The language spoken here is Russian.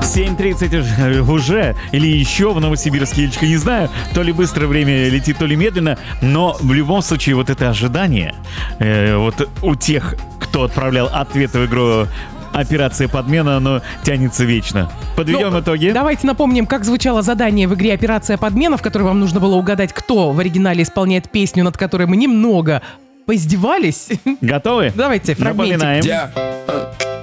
7:30 уже, или еще в Новосибирске, Ильичка, не знаю, то ли быстро время летит, то ли медленно, но в любом случае вот это ожидание, вот у тех, кто отправлял ответы в игру «Операция подмена», оно тянется вечно. Подведем итоги. Давайте напомним, как звучало задание в игре «Операция подмена», в которой вам нужно было угадать, кто в оригинале исполняет песню, над которой мы немного поиздевались. Готовы? Давайте, фрагментик. Напоминаем. Yeah.